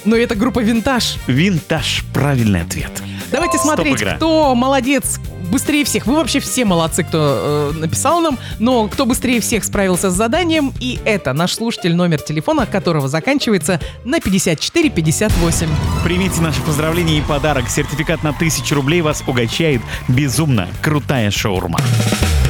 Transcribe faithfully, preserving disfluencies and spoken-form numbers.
Но это группа «Винтаж». Винтаж. Правильный ответ. Давайте смотреть, Стоп-игра. кто молодец быстрее всех. Вы вообще все молодцы, кто э, написал нам, но кто быстрее всех справился с заданием, и это наш слушатель, номер телефона которого заканчивается на пятьдесят четыре пятьдесят восемь. Примите наши поздравления и подарок. Сертификат на тысячу рублей вас угощает безумно крутая шаурма.